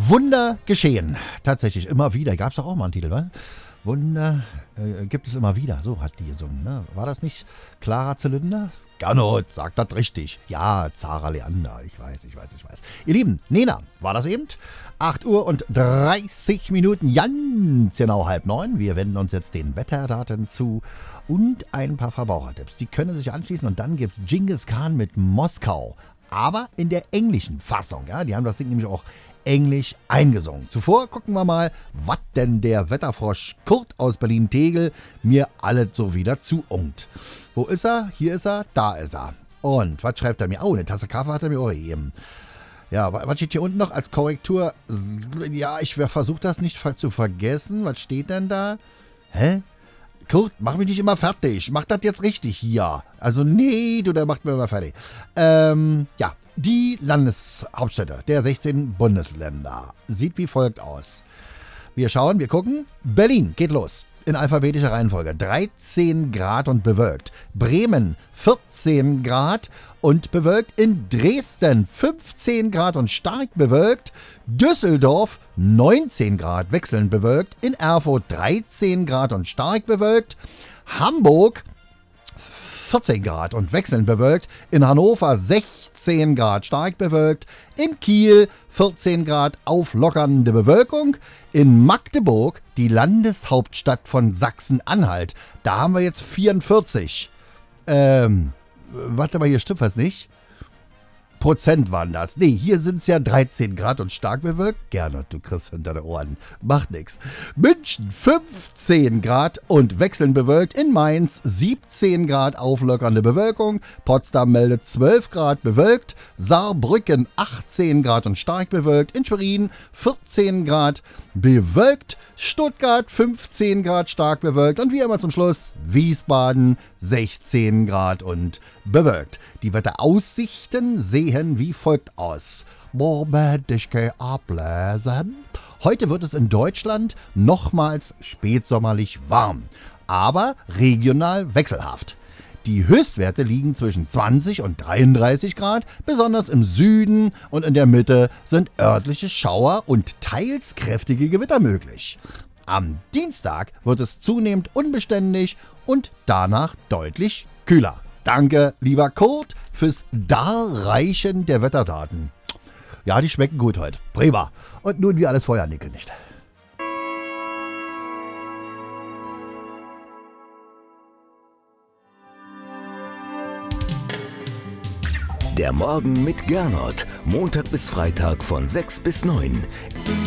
Wunder geschehen. Tatsächlich immer wieder. Gab es doch auch mal einen Titel, wa? Wunder gibt es immer wieder. So hat die gesungen, ne? War das nicht Clara Zylinder? Gernot, sagt das richtig. Ja, Zara Leander. Ich weiß. Ihr Lieben, Nena, war das eben? 8:30, ganz genau 8:30. Wir wenden uns jetzt den Wetterdaten zu und ein paar Verbrauchertipps. Die können sich anschließen und dann gibt es Genghis Khan mit Moskau. Aber in der englischen Fassung. Ja? Die haben das Ding nämlich auch englisch eingesungen. Zuvor gucken wir mal, was denn der Wetterfrosch Kurt aus Berlin-Tegel mir alles so wieder zuungt. Wo ist er? Hier ist er, da ist er. Und was schreibt er mir? Oh, eine Tasse Kaffee hat er mir auch gegeben. Ja, was steht hier unten noch als Korrektur? Ja, ich versuche das nicht zu vergessen. Was steht denn da? Hä? Kurt, mach mich nicht immer fertig. Mach das jetzt richtig hier. Also nee, der macht mir immer fertig. Ja, die Landeshauptstädte der 16 Bundesländer. Sieht wie folgt aus. Wir gucken. Berlin, geht los. In alphabetischer Reihenfolge. 13 Grad und bewölkt. Bremen, 14 Grad und bewölkt. In Dresden, 15 Grad und stark bewölkt. Düsseldorf, 19 Grad wechselnd bewölkt. In Erfurt, 13 Grad und stark bewölkt. Hamburg, 14 Grad und wechselnd bewölkt. In Hannover 16 Grad stark bewölkt. In Kiel 14 Grad auflockernde Bewölkung. In Magdeburg, die Landeshauptstadt von Sachsen-Anhalt, da haben wir jetzt 44. Warte mal, hier stimmt was nicht. Prozent waren das. Nee, hier sind es ja 13 Grad und stark bewölkt. Gerne, du kriegst hinter den Ohren. Macht nix. München 15 Grad und wechselnd bewölkt. In Mainz 17 Grad auflockernde Bewölkung. Potsdam meldet 12 Grad bewölkt. Saarbrücken 18 Grad und stark bewölkt. In Schwerin 14 Grad bewölkt. Stuttgart 15 Grad stark bewölkt. Und wie immer zum Schluss Wiesbaden 16 Grad und bewölkt. Die Wetteraussichten sehen wie folgt aus. Moment, ich gehe ablesen. Heute wird es in Deutschland nochmals spätsommerlich warm, aber regional wechselhaft. Die Höchstwerte liegen zwischen 20 und 33 Grad, besonders im Süden und in der Mitte sind örtliche Schauer und teils kräftige Gewitter möglich. Am Dienstag wird es zunehmend unbeständig und danach deutlich kühler. Danke, lieber Kurt, fürs Darreichen der Wetterdaten. Ja, die schmecken gut heute. Prima. Und nun wie alles vorher angekündigt. Der Morgen mit Gernot. Montag bis Freitag von 6 bis 9.